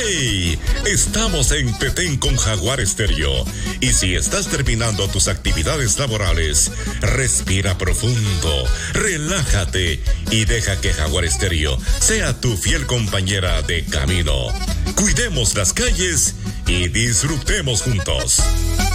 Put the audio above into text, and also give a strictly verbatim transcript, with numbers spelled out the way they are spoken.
¡Hey! Estamos en Petén con Jaguar Estéreo. Y si estás terminando tus actividades laborales, respira profundo, relájate y deja que Jaguar Estéreo sea tu fiel compañera de camino. Cuidemos las calles y disfrutemos juntos.